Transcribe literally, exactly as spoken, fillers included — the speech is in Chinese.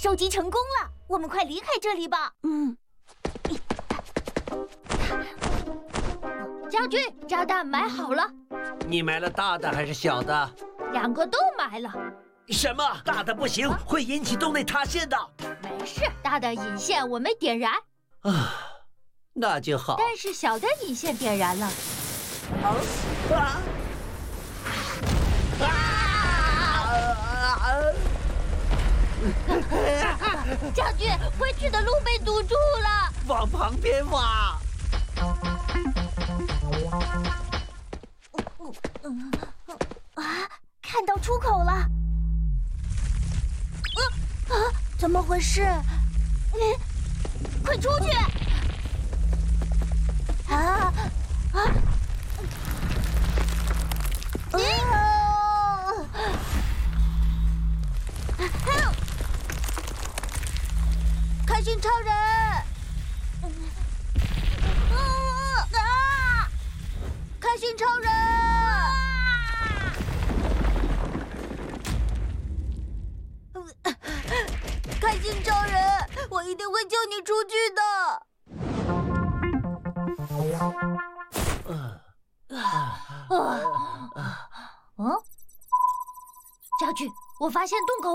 收集成功了，我们快离开这里吧。 嗯。 将军，炸弹买好了。 你买了大的还是小的？ 两个都买了。 什么？大的不行，会引起洞内塌陷的。 没事，大的引线我没点燃。 啊，那就好。 但是小的引线点燃了。 啊啊！ 将军，回去的路被堵住了。 往旁边挖。 啊！看到出口了！啊啊！怎么回事？你快出去！啊啊！啊！开心超人！啊！开心超人！开心超人，我一定会救你出去的。 嗯，将军，我发现洞口